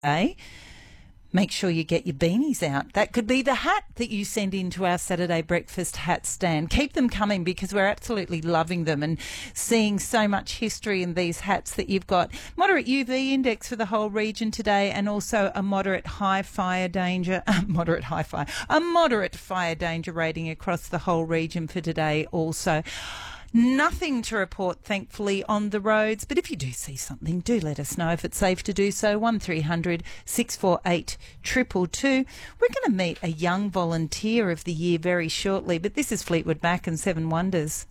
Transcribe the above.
today, make sure you get your beanies out. That could be the hat that you send into our Saturday breakfast hat stand. Keep them coming because we're absolutely loving them and seeing so much history in these hats that you've got. Moderate UV index for the whole region today, and also a moderate fire danger rating across the whole region for today also. Nothing to report, thankfully, on the roads, but if you do see something, do let us know if it's safe to do so. 1300 648 222. We're going to meet a young volunteer of the year very shortly, but this is Fleetwood Mac and Seven Wonders.